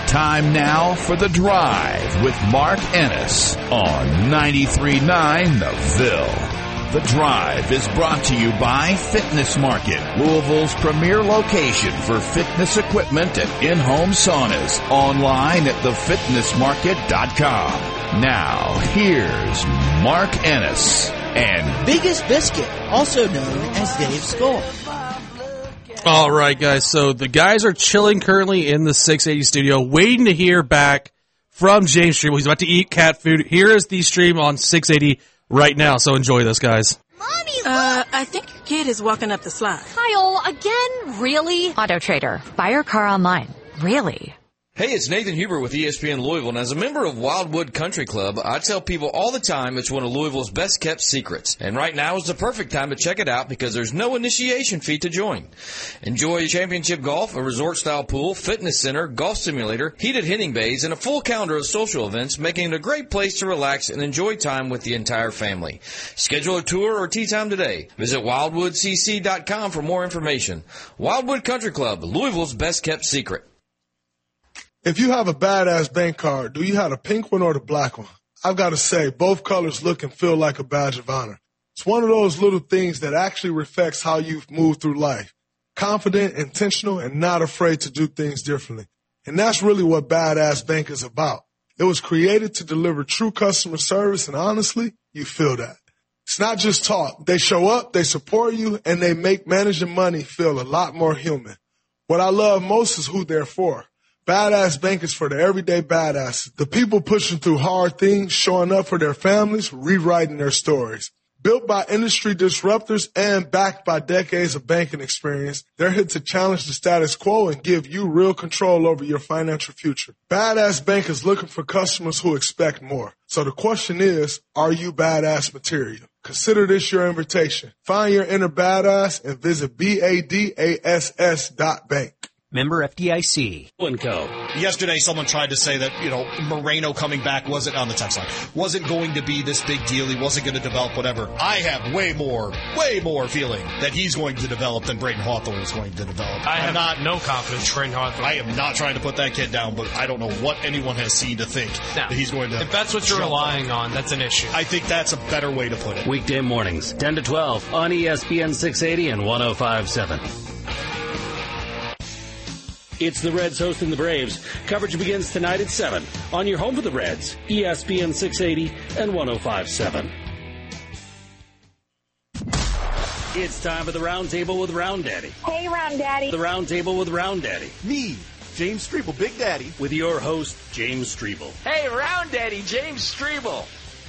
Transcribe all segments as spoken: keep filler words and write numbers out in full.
Time now for The Drive with Mark Ennis on ninety-three point nine The Ville. The Drive is brought to you by Fitness Market, Louisville's premier location for fitness equipment and in-home saunas. Online at the fitness market dot com. Now, here's Mark Ennis and Biggest Biscuit, also known as Dave Skull. All right, guys. So the guys are chilling currently in the six eighty studio, waiting to hear back from James Stream. He's about to eat cat food. Here is the stream on six eighty right now. So enjoy this, guys. Mommy, look. Uh, I think your kid is walking up the slide. Kyle, again? Really? Auto Trader. Buy your car online. Really? Hey, it's Nathan Huber with E S P N Louisville, and as a member of Wildwood Country Club, I tell people all the time it's one of Louisville's best-kept secrets. And right now is the perfect time to check it out because there's no initiation fee to join. Enjoy championship golf, a resort-style pool, fitness center, golf simulator, heated hitting bays, and a full calendar of social events, making it a great place to relax and enjoy time with the entire family. Schedule a tour or tee time today. Visit wildwood c c dot com for more information. Wildwood Country Club, Louisville's best-kept secret. If you have a badass bank card, do you have the pink one or the black one? I've got to say, both colors look and feel like a badge of honor. It's one of those little things that actually reflects how you've moved through life. Confident, intentional, and not afraid to do things differently. And that's really what Badass Bank is about. It was created to deliver true customer service, and honestly, you feel that. It's not just talk. They show up, they support you, and they make managing money feel a lot more human. What I love most is who they're for. Badass Bank is for the everyday badasses, the people pushing through hard things, showing up for their families, rewriting their stories. Built by industry disruptors and backed by decades of banking experience, they're here to challenge the status quo and give you real control over your financial future. Badass Bank is looking for customers who expect more. So the question is, are you badass material? Consider this your invitation. Find your inner badass and visit B A D A S S dot bank. Member F D I C. And Co. Yesterday, someone tried to say that, you know, Moreno coming back wasn't on the text line, wasn't going to be this big deal. He wasn't going to develop whatever. I have way more, way more feeling that he's going to develop than Braden Hawthorne is going to develop. I have I'm not, no confidence in Braden Hawthorne. I am not trying to put that kid down, but I don't know what anyone has seen to think now, that he's going to. If that's what you're relying on, that's an issue. I think that's a better way to put it. Weekday mornings, ten to twelve on E S P N six eighty and one oh five point seven. It's the Reds hosting the Braves. Coverage begins tonight at seven on your home for the Reds, E S P N six eighty and one oh five point seven. It's time for the Round Table with Round Daddy. Hey, Round Daddy. The Round Table with Round Daddy. Me, James Strebel, Big Daddy. With your host, James Strebel. Hey, Round Daddy, James Strebel.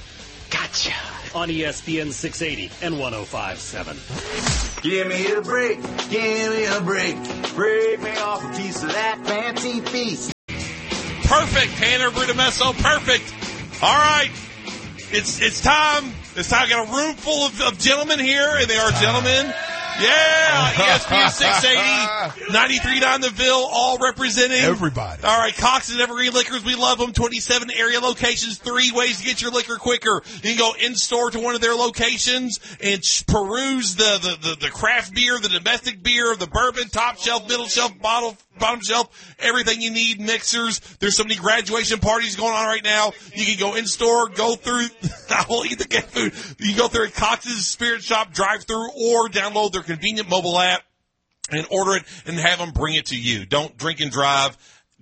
Gotcha. On E S P N six eighty and one oh five point seven. Give me a break, give me a break. Break me off a piece of that fancy feast. Perfect, Tanner Brudemesso, perfect. All right, it's it's time. It's time. I got a room full of, of gentlemen here, and they are gentlemen. Yeah, E S P N six eighty, ninety-three point nine The Ville, all representing. Everybody. All right, Cox and Evergreen Liquors, we love them. twenty-seven area locations, three ways to get your liquor quicker. You can go in-store to one of their locations and peruse the, the, the, the craft beer, the domestic beer, the bourbon, top shelf, middle shelf, bottle, bottom shelf, everything you need, mixers. There's so many graduation parties going on right now. You can go in-store, go through, I will eat the cat food. You can go through Cox's Spirit Shop drive-through or download their convenient mobile app and order it and have them bring it to you. Don't drink and drive.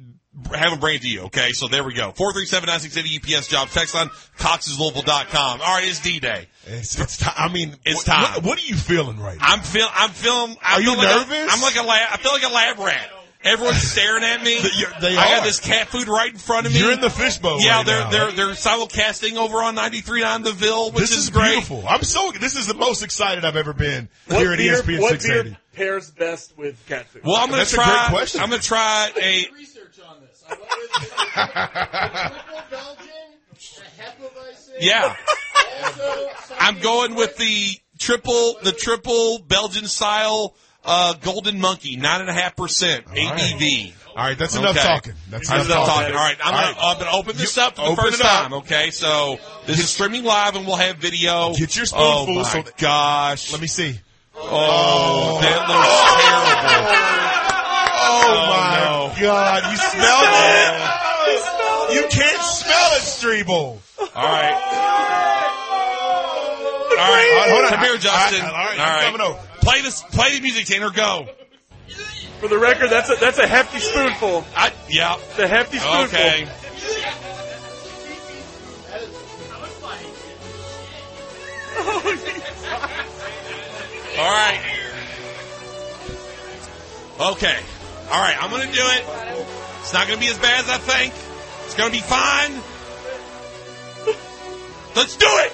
Have them bring it to you, okay? So there we go. four three seven, nine six eight U P S jobs. Text line, coxes louisville dot com. All right, it's D-Day. It's, it's time. I mean, it's what, time. What, what are you feeling right now? I'm feel. I'm feeling. I are feel you like nervous? A, I'm like a lab. I feel like a lab rat. Everyone's staring at me. They I are. got this cat food right in front of me. You're in the fishbowl. Yeah, right they're now. they're they're simulcasting over on ninety-three point nine The Ville, which this is, is great. Beautiful. I'm so. This is the most excited I've ever been what here at beer, E S P N what six eighty. Beer pairs best with cat food? Well, I'm going to That's try. a great question. I'm going to try a. Research on this. I went with the triple Belgian, the Hefeweizen. Yeah. Also, I'm going with the triple the triple Belgian style uh, Golden Monkey, nine and a half percent A B V. All right, that's enough okay. talking. That's enough, enough talking. talking. All right, I'm All going right. to open this You up for the open first it up. time. Okay, so this is streaming live, and we'll have video. Get your spoonful. Oh my so gosh! Let me see. Oh, that looks terrible. my God! You smelled it. You can't smell it, Streeble. All right. All right. Hold on. Come here, Justin. All right. All right. I'm coming over. Play this. Play the music, Tanner. Go. For the record, that's a that's a hefty spoonful. I, yeah. It's a hefty spoonful. Okay. All right. Okay. All right. I'm going to do it. It's not going to be as bad as I think. It's going to be fine. Let's do it.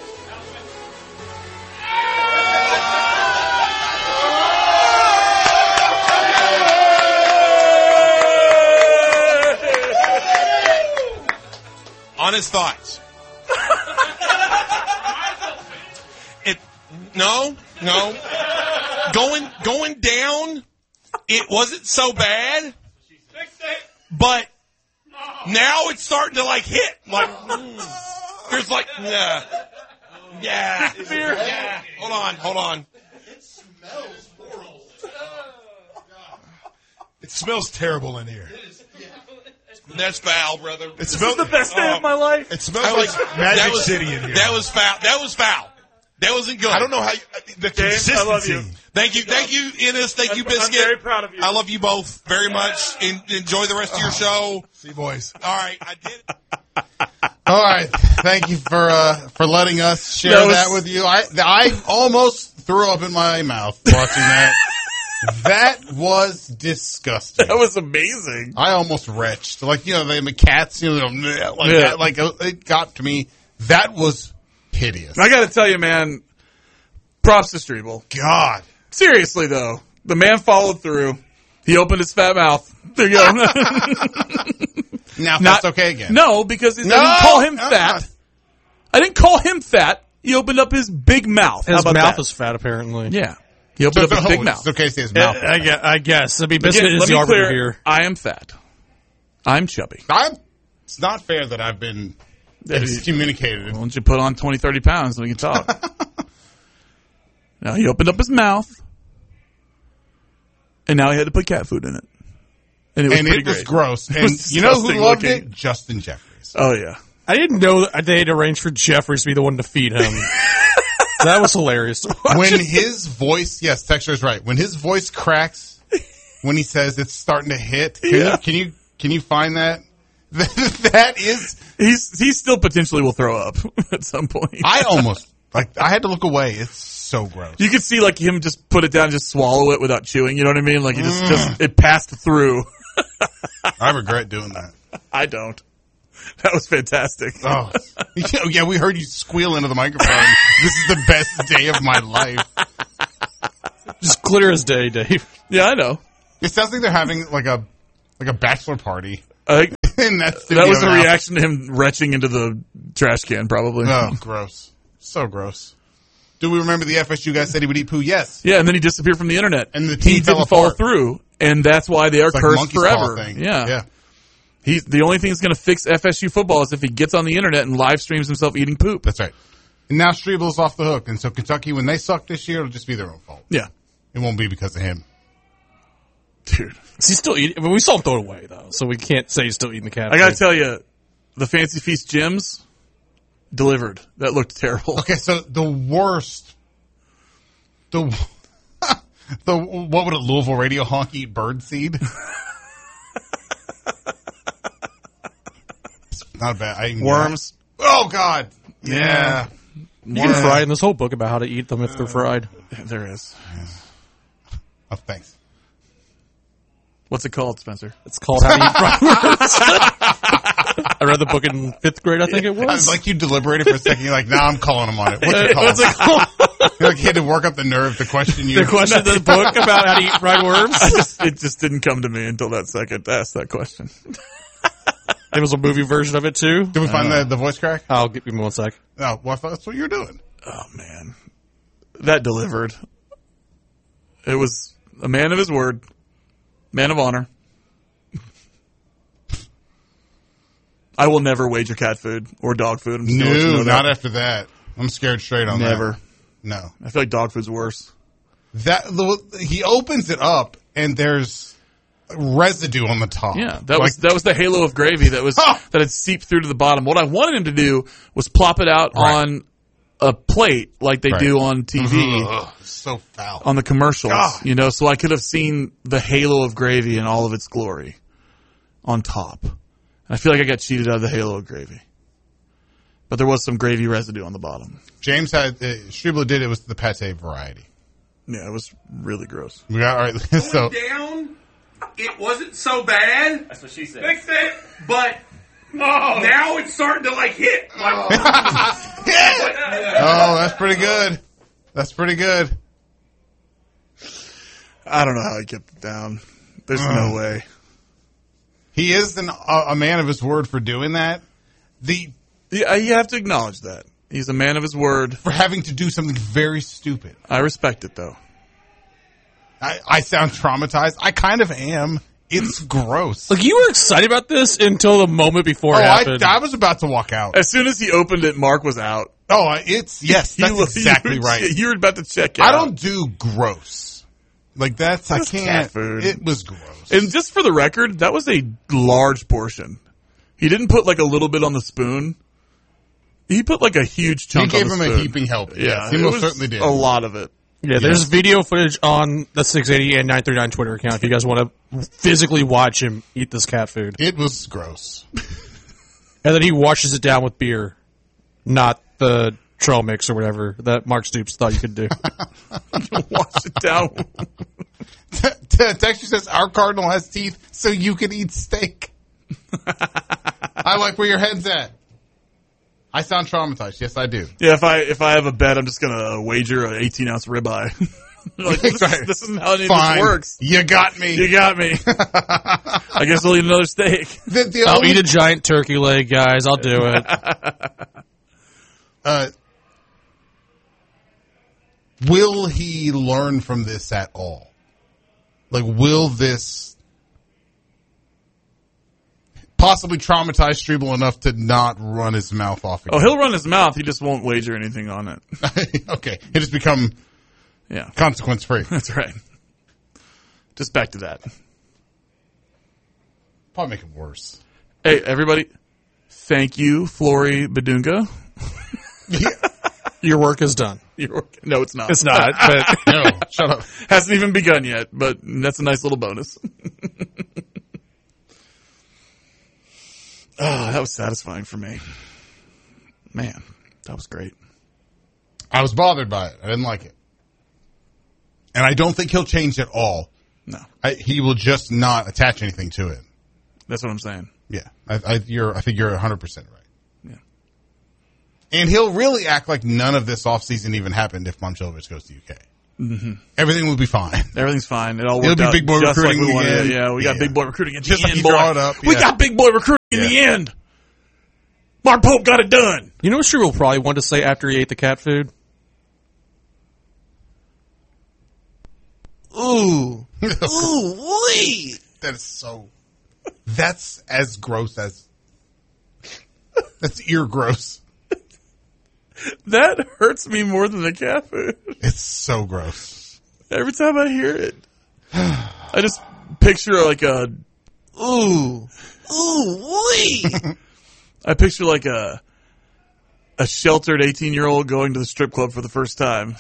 Honest thoughts. It no, no. Going going down, it wasn't so bad. But now it's starting to like hit. Like mm, there's like yeah. Yeah. Yeah. Hold on, hold on. It smells horrible. It smells terrible in here. That's foul, brother. It smells the best day uh, of my life. It smells I was- like Magic that was- City in here. That was foul. That was foul. That wasn't good. I don't know how you, the James, consistency. I love you. Thank you, thank you, Ennis. Thank you, I'm Biscuit. very proud of you. I love you both very much. En- enjoy the rest of your show. See, boys. All right, I did it. All right. Thank you for uh, for letting us share That was- that with you. I I almost threw up in my mouth watching that. That was disgusting. That was amazing. I almost retched. Like, you know, the cats, you know, like Yeah. that. Like, it got to me. That was hideous. I got to tell you, man, props to Streeble. God. Seriously, though, the man followed through. He opened his fat mouth. There you go. Now Not- that's okay again. No, because it, No, I didn't call him uh-uh. fat. I didn't call him fat. He opened up his big mouth. How His about mouth that? is fat, apparently. Yeah. He opened So, up his so, big oh, mouth. It's okay to say his mouth. I, guess, I guess. I mean, Biscuit Again, is let the me arbiter clear, here. I am fat. I'm chubby. I'm, it's not fair that I've been excommunicated. Why don't you put on twenty, thirty pounds and we can talk? Now, he opened up his mouth, and now he had to put cat food in it. And it was, and pretty it was great. gross. It And was you know who disgusting loved looking. it? Justin Jeffries. Oh, yeah. I didn't know that they had arranged for Jeffries to be the one to feed him. That was hilarious to watch. When his voice, yes, Texter's right. When his voice cracks, when he says it's starting to hit, can, Yeah. you, can you can you find that? That is, He's he still potentially will throw up at some point. I almost like I had to look away. It's so gross. You could see like him just put it down, and just swallow it without chewing. You know what I mean? Like it just, Mm. just it passed through. I regret doing that. I don't. That was fantastic. Oh, yeah, we heard you squeal into the microphone. This is the best day of my life. Just clear as day, Dave. Yeah, I know. It sounds like they're having like a like a bachelor party. I, And that's that was the now. reaction to him retching into the trash can, probably. Oh, gross. So gross. Do we remember the F S U guy said he would eat poo? Yes. Yeah, and then he disappeared from the internet. And the he team fell didn't follow apart. through, and that's why they are It's like cursed monkey's paw forever. thing. Yeah. Yeah. He's the only thing that's going to fix F S U football is if he gets on the internet and live streams himself eating poop. That's right. And now Strebel's off the hook. And so Kentucky, when they suck this year, it'll just be their own fault. Yeah. It won't be because of him. Dude. Is he still eating? I mean, we saw him throw it away, though, so we can't say he's still eating the cat I got to food. tell you, the Fancy Feast gyms delivered. That looked terrible. Okay, so the worst, the the what would a Louisville radio honk eat bird seed? Not bad. I can Worms. Oh God. Yeah. You can fry in this whole book about how to eat them if they're fried. There is. Oh, thanks. What's it called, Spencer? It's called How to Eat Fried Worms. I read the book in fifth grade, I think it I was. was like you deliberated for a second. You're like, nah, I'm calling him on it. What's it called? What's it called? You're like, he had to work up the nerve to question you. The question of the book about how to eat fried worms. I just, it just didn't come to me until that second to ask that question. There was a movie version of it, too. Did we find the, the voice crack? I'll give me one sec. Oh, well, I thought that's what you were doing. Oh, man. That delivered. It was a man of his word, man of honor. I will never wager cat food or dog food. I'm just gonna let you No, know not that. after that. I'm scared straight on that. Never. No. I feel like dog food's worse. That the, he opens it up and there's residue on the top. Yeah, that like, was that was the halo of gravy that was that had seeped through to the bottom. What I wanted him to do was plop it out Right. on a plate like they Right. do on T V. Ugh, so foul. On the commercials, God. you know, so I could have seen the halo of gravy in all of its glory on top. And I feel like I got cheated out of the halo of gravy. But there was some gravy residue on the bottom. James had, uh, Striebler did it was the pate variety. Yeah, it was really gross. We got, all right, so. Down, it wasn't so bad. That's what she said. Fix it, but now it's starting to like hit. Like, Oh, that's pretty good. That's pretty good. I don't know how he kept it down. There's Uh. no way. He is an, a, a man of his word for doing that. The Yeah, you have to acknowledge that. He's a man of his word. For having to do something very stupid. I respect it, though. I, I sound traumatized. I kind of am. It's gross. Like, you were excited about this until the moment before Oh, it I, happened. I was about to walk out. As soon as he opened it, Mark was out. Oh, it's, yes, that's You- exactly you were- right. You were about to check out. I don't do gross. Like, that's, I That's can't. cat food. It was gross. And just for the record, that was a large portion. He didn't put like a little bit on the spoon. He put like a huge chunk He gave on the him a spoon. heaping helping. Yeah, Yes, he it most was certainly did. a lot of it. Yeah, there's video footage on the six eighty and nine thirty-nine Twitter account if you guys want to physically watch him eat this cat food. It was gross. And then he washes it down with beer, not the trail mix or whatever that Mark Stoops thought you could do. Wash it down. Texture says, our cardinal has teeth, so you can eat steak. I like where your head's at. I sound traumatized. Yes, I do. Yeah, if I if I have a bet, I'm just gonna wager an eighteen ounce ribeye. Like, this, is, this isn't how any Fine. of this works. You got me. You got me. I guess I'll eat another steak. The, the I'll only, eat a giant turkey leg, guys. I'll do it. uh, will he learn from this at all? Like, will this possibly traumatize Striebel enough to not run his mouth off Oh, again? he'll run his mouth. He just won't wager anything on it. Okay. He'll just become Yeah, consequence free. that's right. Just back to that. Probably make it worse. Hey, everybody. Thank you, Flory Badunga. Your work is done. Your work- No, it's not. It's not, but No, shut up. Hasn't even begun yet, but that's a nice little bonus. Oh, that was satisfying for me. Man, that was great. I was bothered by it. I didn't like it. And I don't think he'll change at all. No, I, he will just not attach anything to it. that's what I'm saying. Yeah. I, I, you're, I think you're one hundred percent right. Yeah. And he'll really act like none of this offseason even happened if Momcilovic goes to U K. Mm-hmm. Everything will be fine. Everything's fine. It all It'll worked be out big boy just like recruiting we wanted it. again. Yeah, we got Yeah. big boy recruiting at the Just like end, you boy. draw it up, We yeah. got big boy recruiting in Yeah. the end. Mark Pope got it done. you know what Striebel probably wanted to say after he ate the cat food? Ooh. Ooh, wee. That is so. That's as gross as. That's ear gross. That hurts me more than the cat food. It's so gross. Every time I hear it, I just picture like a ooh, ooh, wee. I picture like a a sheltered eighteen year old going to the strip club for the first time.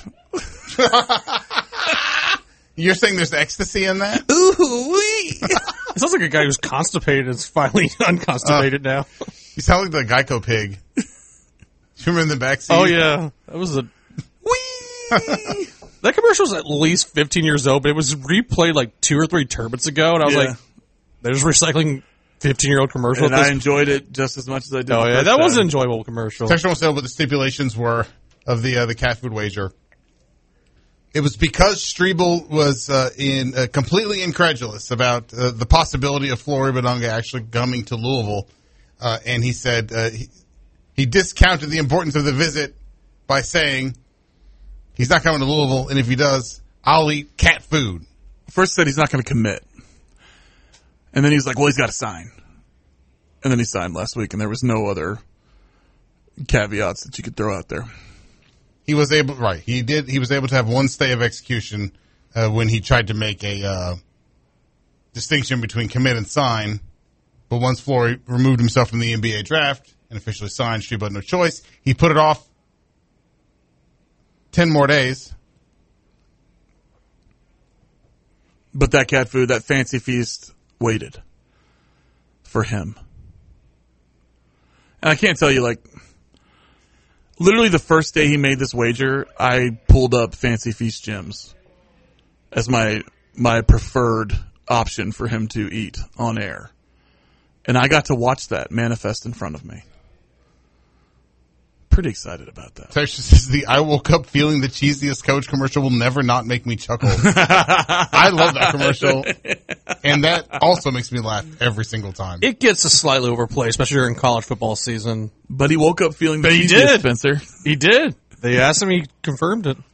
You're saying there's ecstasy in that? Ooh, wee. It sounds like a guy who's constipated is finally unconstipated now. You sound like the Geico pig. You remember in the backseat? Oh, yeah. That was a... Wee. That commercial was at least fifteen years old, but it was replayed like two or three tournaments ago, and I was Yeah. like, they're just recycling fifteen-year-old commercials. And I enjoyed it just as much as I did. Oh, the yeah. first That was time. an enjoyable commercial. Texture wants to know what the stipulations were of the uh, the cat food wager. It was because Striebel was uh, in uh, completely incredulous about uh, the possibility of Flory Badunga actually coming to Louisville, uh, and he said uh, he, he discounted the importance of the visit by saying he's not coming to Louisville, and if he does, I'll eat cat food. First said he's not going to commit, and then he was like, "Well, he's got to sign," and then he signed last week, and there was no other caveats that you could throw out there. He was able, right? He did. He was able to have one stay of execution uh, when he tried to make a uh, distinction between commit and sign. But once Flory removed himself from the N B A draft and officially signed, Strebo had no choice. He put it off ten more days. But that cat food, that fancy feast, waited for him. And I can't tell you, like, literally the first day he made this wager, I pulled up Fancy Feast gyms as my my preferred option for him to eat on air. And I got to watch that manifest in front of me. Pretty excited about that. Texas says the I woke up feeling the cheesiest coach commercial will never not make me chuckle. I love that commercial. And that also makes me laugh every single time. It gets a slightly overplayed, especially during college football season. But he woke up feeling the But he cheesiest, did. Spencer. He did. They asked him, he confirmed it.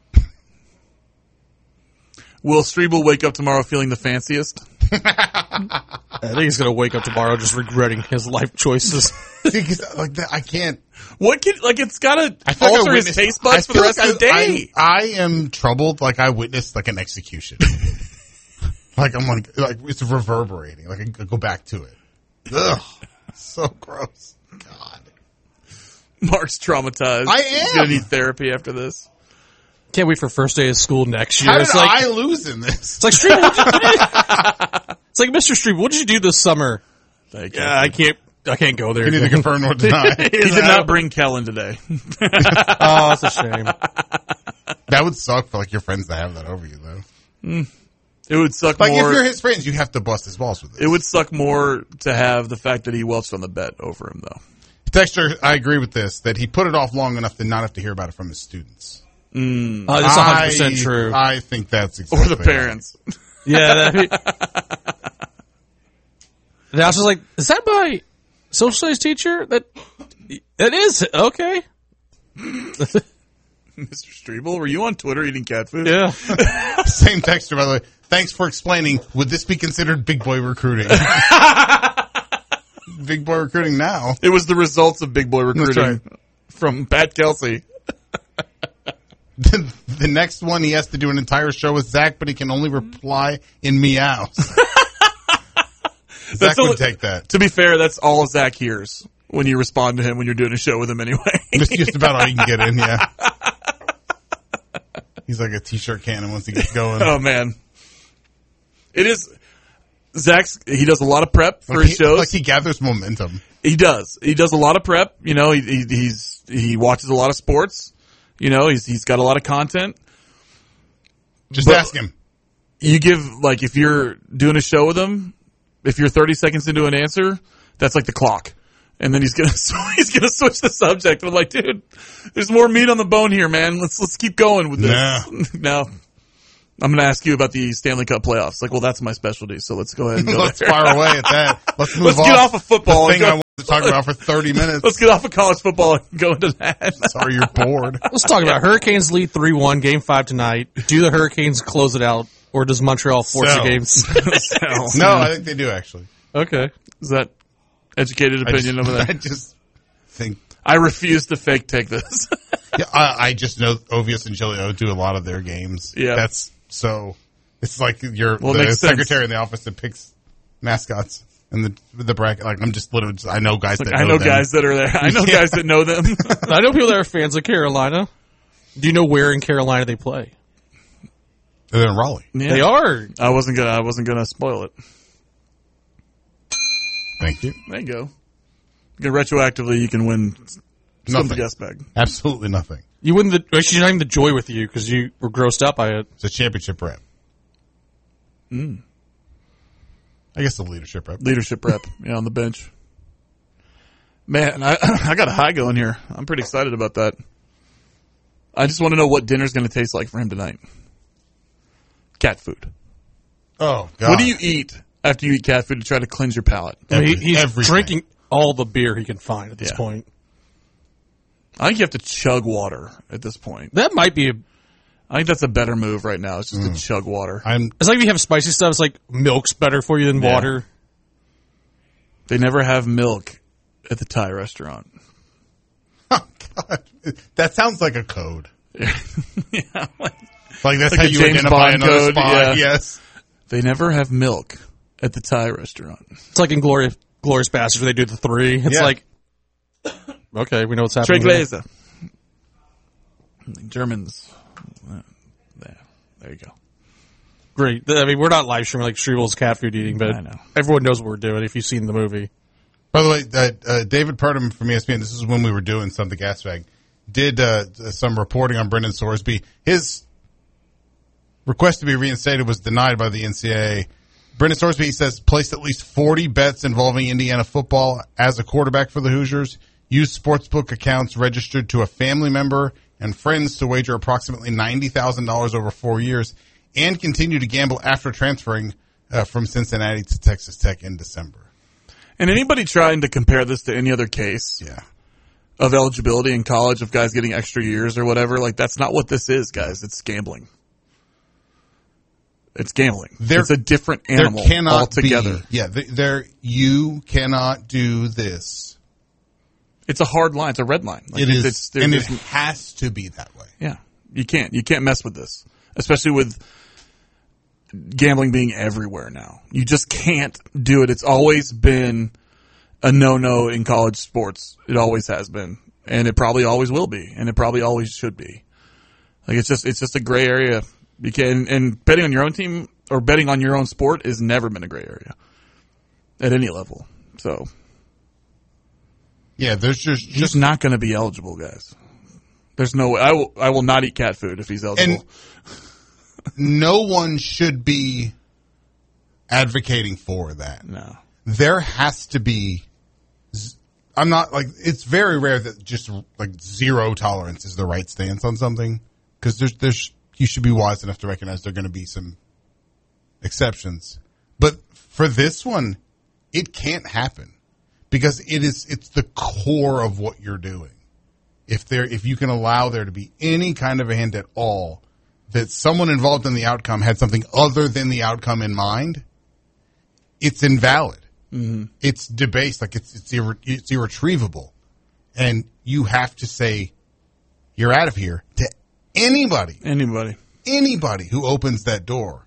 Will Strebel wake up tomorrow feeling the fanciest? I think he's going to wake up tomorrow just regretting his life choices. like that, I can't. What can, like, it's got to I feel like alter I his witnessed- taste buds I for the feel rest like of the I- day. I, I am troubled like I witnessed like an execution. like I'm like, like it's reverberating. Like I go back to it. Ugh. So gross. God. Mark's traumatized. I He's am. going to need therapy after this. Can't wait for first day of school next year. How did it's like, I lose in this? It's like, Street, what did you do? It's like, Mister Street, what did you do this summer? Thank yeah, I can't, I can't go there. You need to confirm or deny. He did not bring Kellen today. Oh, that's a shame. That would suck for like your friends to have that over you though. Mm. It would suck Like more. if you're his friends, you have to bust his balls with it. It would suck more to have the fact that he welched on the bet over him, though. Texture, I agree with this, that he put it off long enough to not have to hear about it from his students. Mm. Uh, that's one hundred percent I- true. I think that's exactly Or the parents. Yeah. That, and I was just like, is that my social studies teacher? That It is. Okay. Mister Strebel, were you on Twitter eating cat food? Yeah. Same texture, by the way. Thanks for explaining. Would this be considered big boy recruiting? Big boy recruiting now. It was the results of big boy recruiting right. from Pat Kelsey. The, the next one, he has to do an entire show with Zach, but he can only reply in meows. Zach all- would take that. To be fair, that's all Zach hears when you respond to him when you're doing a show with him anyway. It's just about all you can get in, yeah. He's like a t-shirt cannon once he gets going. Oh, man. It is... Zach's, he does a lot of prep for like his he, shows. Like he gathers momentum. He does. He does a lot of prep. You know, he, he he's he watches a lot of sports. You know, he's he's got a lot of content. Just But ask him. You give, like, if you're doing a show with him, if you're thirty seconds into an answer, that's like the clock. And then he's gonna he's gonna switch the subject. I'm like, dude, there's more meat on the bone here, man. Let's let's keep going with this. Nah. No. I'm going to ask you about the Stanley Cup playoffs. Like, well, that's my specialty, so let's go ahead and go Let's there. fire away at that. Let's move Let's off get off of football. The and thing I go- wanted to talk about for thirty minutes. Let's get off of college football and go into that. Sorry, you're bored. Let's talk about Hurricanes lead three one, game five tonight. Do the Hurricanes close it out, or does Montreal force So. the games? No, I think they do, actually. Okay. Is that educated opinion I just, over there? I just think... I refuse to fake take this. Yeah, I, I just know Ovius and Giglio do a lot of their games. Yeah. That's so... It's like you're Well, it the makes sense. secretary in the office that picks mascots and the the bracket. Like, I'm just literally... Just, I know guys Like, that I know know them. guys that are there. I know Yeah. guys that know them. I know people that are fans of Carolina. Do you know where in Carolina they play? They're in Raleigh. Yeah. They are. I wasn't gonna. I wasn't gonna spoil it. Thank you. There you go. You can retroactively. You can win some Nothing. guest bag. Absolutely nothing. You win the. Actually, not even the joy with you because you were grossed out by it. It's a championship rep. Mm. I guess the leadership rep. Leadership rep. Yeah, on the bench. Man, I I got a high going here. I'm pretty excited about that. I just want to know what dinner's going to taste like for him tonight. Cat food. Oh, God. What do you eat after you eat cat food to try to cleanse your palate? I mean, Every- he, he's everything. drinking all the beer he can find at this Yeah. point. I think you have to chug water at this point. That might be a. I think that's a better move right now. It's just to chug water. I'm It's like if you have spicy stuff. It's like milk's better for you than Yeah. water. They never have milk at the Thai restaurant. Oh, God. That sounds like a code. yeah, like, Like that's Like how a you James identify Bond another code, spot. yeah. Yes. they never have milk at the Thai restaurant. It's like in Glorious, Glorious Bastards where they do the three. It's Yeah. like, okay, we know what's happening. Tre here. Gläser. Germans. There, there you go. Great. I mean, we're not live streaming like Shrivel's cat food eating, but I know. everyone knows what we're doing if you've seen the movie. By the way, uh, uh, David Purdom from E S P N, this is when we were doing some of the gas bag, did uh, some reporting on Brendan Sorsby. His request to be reinstated was denied by the N C double A. Brendan Sorsby, he says, placed at least forty bets involving Indiana football as a quarterback for the Hoosiers, used sportsbook accounts registered to a family member and friends to wager approximately ninety thousand dollars over four years, and continued to gamble after transferring uh, from Cincinnati to Texas Tech in December. And anybody trying to compare this to any other case yeah. of eligibility in college, of guys getting extra years or whatever, like that's not what this is, guys. It's gambling. It's gambling. There, it's a different animal there cannot altogether. Be, yeah, there you cannot do this. It's a hard line. It's a red line. Like it is, it's, and it has to be that way. Yeah, you can't. You can't mess with this, especially with gambling being everywhere now. You just can't do it. It's always been a no-no in college sports. It always has been, and it probably always will be, and it probably always should be. Like it's just, it's just a gray area. You can, and betting on your own team or betting on your own sport has never been a gray area at any level. So, yeah, there's just he's just not going to be eligible, guys. There's no way. I will. I will not eat cat food if he's eligible. And no one should be advocating for that. No, there has to be. I'm not like it's very rare that just like zero tolerance is the right stance on something, because there's there's. You should be wise enough to recognize there are going to be some exceptions. But for this one, it can't happen because it is, it's the core of what you're doing. If there, if you can allow there to be any kind of a hint at all that someone involved in the outcome had something other than the outcome in mind, it's invalid. Mm-hmm. It's debased. Like it's, it's, irre- it's irretrievable. And you have to say, you're out of here to Anybody. Anybody. Anybody who opens that door.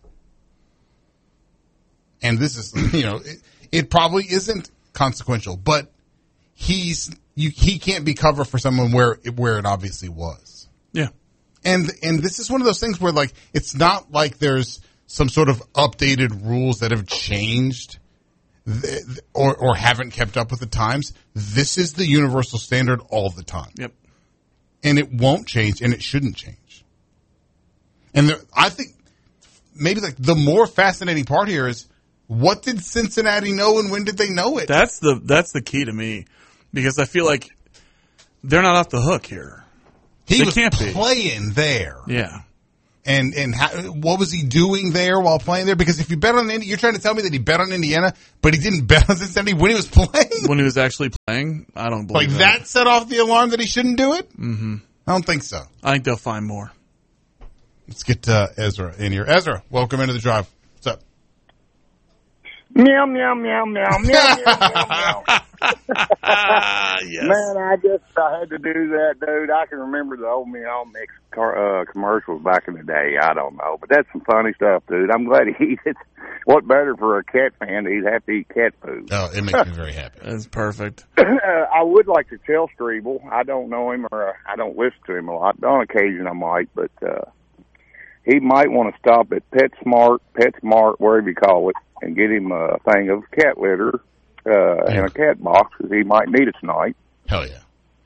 And this is, you know, it, it probably isn't consequential, but he's, you, he can't be cover for someone where, where it obviously was. Yeah. And, and this is one of those things where like, it's not like there's some sort of updated rules that have changed th- or, or haven't kept up with the times. This is the universal standard all the time. Yep. And it won't change, and it shouldn't change. And there, I think maybe like the more fascinating part here is, what did Cincinnati know, and when did they know it? That's the that's the key to me, because I feel like they're not off the hook here. He they was can't be. playing there. Yeah. And and how, what was he doing there while playing there? Because if you bet on Indiana, you're trying to tell me that he bet on Indiana, but he didn't bet on Cincinnati when he was playing? When he was actually playing? I don't believe like that. that set off the alarm that he shouldn't do it? Mm-hmm. I don't think so. I think they'll find more. Let's get uh, Ezra in here. Ezra, welcome into the drive. What's up? Meow, meow, meow, meow, meow, meow, meow, meow. Yes. Man, I just I had to do that, dude. I can remember the old Meow Mix car, uh, commercials back in the day. I don't know, but that's some funny stuff, dude. I'm glad he eats it. What better for a cat fan to eat, have to eat cat food? Oh, it makes me very happy. That's perfect. uh, I would like to tell Strebel. I don't know him, or uh, I don't listen to him a lot. On occasion, I might, but uh, he might want to stop at PetSmart, PetSmart, wherever you call it, and get him a thing of cat litter uh, in a cat box, because he might need it tonight. Hell yeah.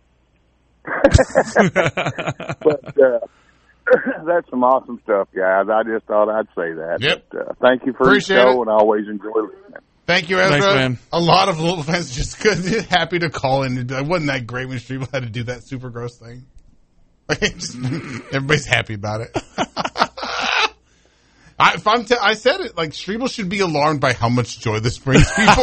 But uh, that's some awesome stuff, guys. I just thought I'd say that. Yep. But, uh, thank you for Appreciate the show, it. and I always enjoy listening. Thank you, Ezra. Thanks, man. A lot of Louisville fans just couldn't happy to call in. It wasn't that great when Strebel had to do that super gross thing. Like, just, everybody's happy about it. I, if I'm t- I said it, like, Strebel should be alarmed by how much joy this brings people.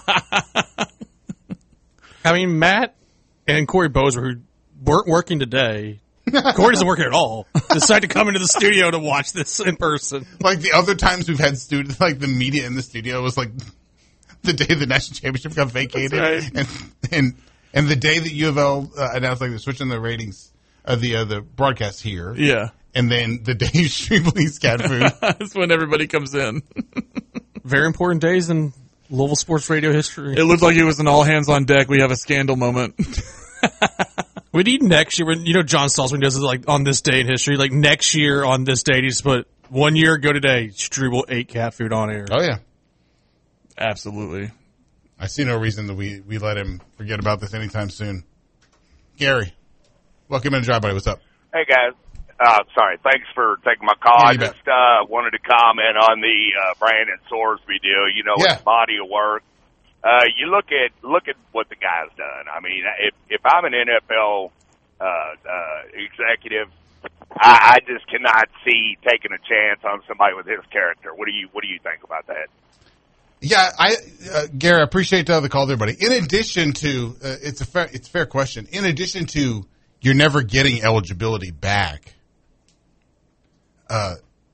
I mean, Matt and Corey Bozer, who weren't working today, Corey doesn't work here at all, decided to come into the studio to watch this in person. Like, the other times we've had students, like, the media in the studio was, like, the day the national championship got vacated. Right. And, and and the day that U of L uh, announced, like, they're switching the ratings, uh, the, uh, the broadcast here. Yeah. And then the day Strebel eats cat food. That's when everybody comes in. very important days in Louisville sports radio history. It looked like it was an all hands on deck. We have a scandal moment. We need next year when, you know, John Salzman does it like on this day in history. Like next year on this date, he just put one year ago today, Struble ate cat food on air. Oh, yeah. Absolutely. I see no reason that we, we let him forget about this anytime soon. Gary, welcome in, Drive Buddy. What's up? Hey, guys. Uh, sorry. Thanks for taking my call. Yeah, I you bet. just uh, wanted to comment on the uh, Brandon Sorsby deal. You know, Yeah. his body of work. Uh, you look at look at what the guy's done. I mean, if if I'm an N F L uh, uh, executive, I, I just cannot see taking a chance on somebody with his character. What do you What do you think about that? Yeah, I, uh, Gary, I appreciate the, the call there, buddy. In addition to, uh, it's a fair, it's a fair question. In addition to, you're never getting eligibility back. Uh,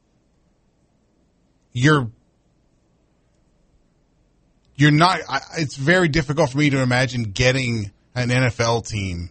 you're, you're not, I, it's very difficult for me to imagine getting an N F L team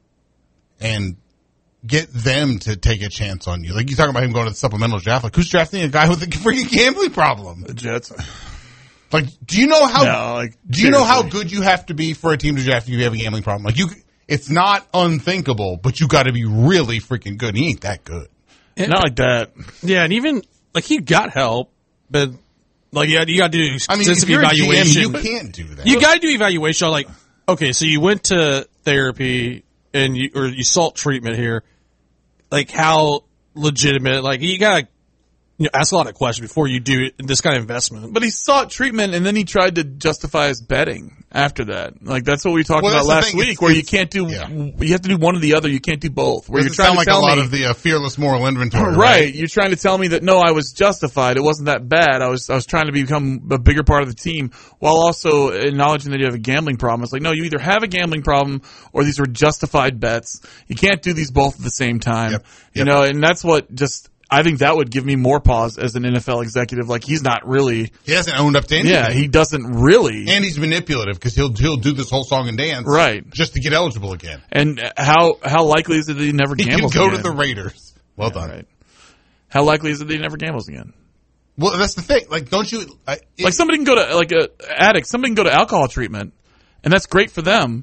and get them to take a chance on you. Like, you're talking about him going to the supplemental draft. Like, who's drafting a guy with a freaking gambling problem? The Jets. Like, do you know how, No, like, do you know how seriously. good you have to be for a team to draft if you have a gambling problem? Like, you, it's not unthinkable, but you got to be really freaking good. He ain't that good. Not like that. Yeah, and even like he got help, but like yeah, you got to do I mean, extensive if you're a G M, evaluation. you can't do that. You got to do evaluation. Like, okay, so you went to therapy and you or you sought treatment here. Like, how legitimate? Like, you got to you know, ask a lot of questions before you do this kind of investment. But he sought treatment, and then he tried to justify his betting after that. Like, that's what we talked Well, about that's the last thing. week, It's- where you it's- can't do, yeah. you have to do one or the other. You can't do both. Where Doesn't you're trying sound to like a tell lot me, of the uh, fearless moral inventory, right. right? You're trying to tell me that no, I was justified. It wasn't that bad. I was, I was trying to become a bigger part of the team while also acknowledging that you have a gambling problem. It's like, no, you either have a gambling problem or these were justified bets. You can't do these both at the same time. Yep. You Yep. know, and that's what just, I think that would give me more pause as an N F L executive. Like, he's not really. He hasn't owned up to anything. Yeah, he doesn't really. And he's manipulative because he'll he'll do this whole song and dance, Right. just to get eligible again. And how how likely is it that he never He can gambles go again? to the Raiders. Well Yeah, done. Right. How likely is it that he never gambles again? Well, that's the thing. Like, don't you? I, it, Like, somebody can go to, like, a addict, somebody can go to alcohol treatment, and that's great for them,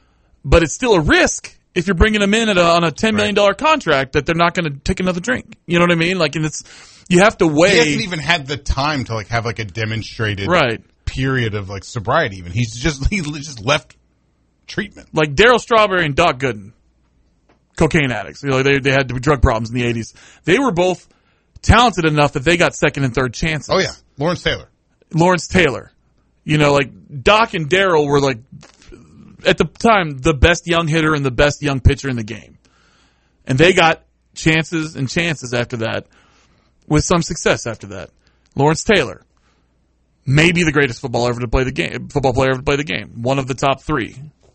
but it's still a risk if you're bringing them in at a, on a ten million dollars contract that they're not going to take another drink. You know what I mean? Like, and it's, you have to he weigh. hasn't even had the time to like have like a demonstrated Right. period of like sobriety. Even he's just he just left treatment. Like Daryl Strawberry and Doc Gooden, cocaine addicts. You know, they they had drug problems in the eighties. They were both talented enough that they got second and third chances. Oh yeah, Lawrence Taylor. Lawrence Taylor. You know, like Doc and Daryl were like at the time the best young hitter and the best young pitcher in the game, and they got chances and chances after that, with some success after that. Lawrence Taylor, maybe the greatest football ever to play the game, football player ever to play the game, one of the top three